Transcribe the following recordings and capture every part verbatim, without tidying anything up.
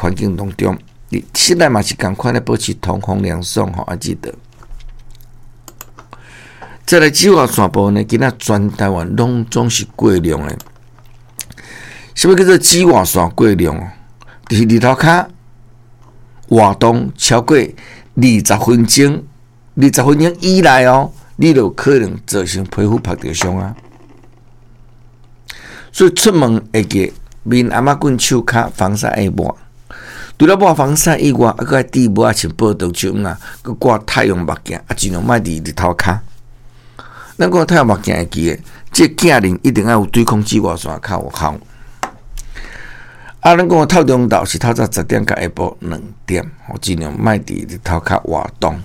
环境当中，你室内嘛是赶快来保持通风凉爽吼，啊记得。再来紫外线部呢，今仔全台湾拢总是过量的。什么叫做紫外线过量哦？就是日头骹活动超过二十分钟，二十分钟以内哦，你就可能造成皮肤拍着伤啊。所以出门会记面阿妈棍手骹防晒要抹，除了抹防晒以外，还佮滴抹啊，穿报道镜啊，佮挂太阳目镜啊，尽量莫伫日头骹。咱讲太阳目镜会记诶，这镜龄一定要有对抗紫外线较有效。啊，咱讲透中昼是透早十点到下晡两点，吼，尽量莫伫日头较活动。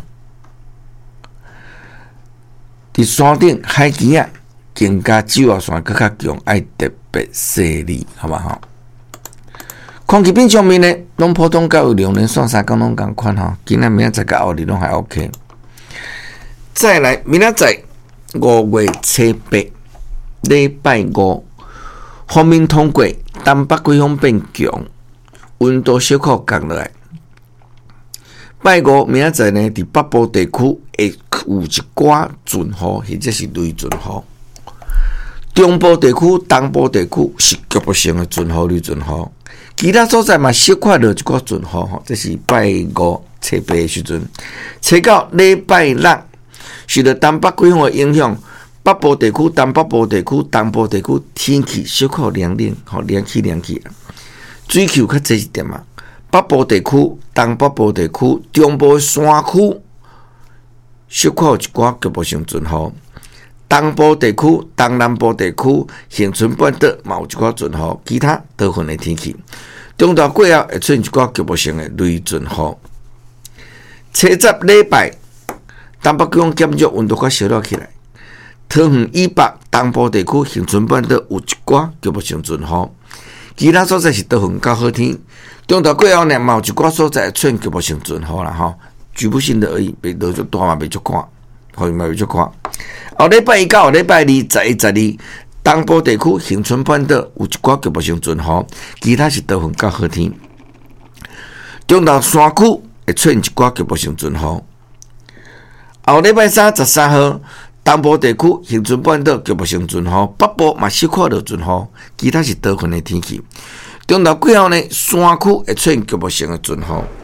伫山顶海边啊，更加紫外线更较强，爱特别细腻，好吧吼？空气品上面呢，拢普通甲有两年算三工拢共款吼，今仔明仔载甲后日拢还 OK。再来，明仔载五月初八，礼拜五，锋面通过，东北季风变强，温度小可降落来。拜五明仔载呢，伫北部地区会有一寡阵雨，或者是雷阵雨。中部地区、东部地区是局部性的阵雨、雷阵雨，其他所在嘛小可落一寡阵雨吼。这是拜五初八的时阵，初到礼拜六，受到东北季风的影响，北部地区、东北部地区、东部地区天气小可凉冷，吼凉起凉起，水球较济一点嘛。北部地区、东北部地区、中部山区小可有一寡局部性阵雨。东部地区、东南部地区、恒春半岛嘛有一寡阵雨，其他多云的天气。中昼过后会出现一寡局部性的雷阵雨。初十礼拜，东北季风减弱，温度较小落起来。桃园以北、东部地区、恒春半岛有一寡局部性阵雨，其他所在是多云较好天。中昼过后呢，嘛有一寡所在会出现局部性阵雨啦吼，局部性的而已，袂落足大嘛，袂足看，好嘛袂足看。后礼拜一到礼拜二，十一、十二，东部地区、恒春半岛有一寡局部性阵雨，其他是多云较好天。中昼山区会出现一寡局部性阵雨。后礼拜三十三号，东部地区、恒春半岛局部性阵雨，北部嘛小可落阵雨，其他是多云的天气。中昼过后呢，山区会出现局部性的阵雨。